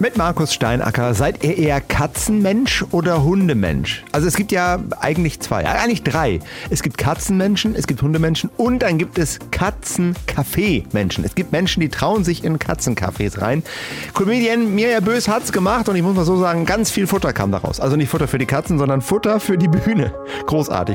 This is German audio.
Mit Markus Steinacker. Seid ihr eher Katzenmensch oder Hundemensch? Also es gibt ja eigentlich eigentlich drei. Es gibt Katzenmenschen, es gibt Hundemenschen und dann gibt es Katzenkaffee-Menschen. Es gibt Menschen, die trauen sich in Katzencafés rein. Comedian Mirja Bös hat's gemacht und ich muss mal so sagen, ganz viel Futter kam daraus. Also nicht Futter für die Katzen, sondern Futter für die Bühne. Großartig.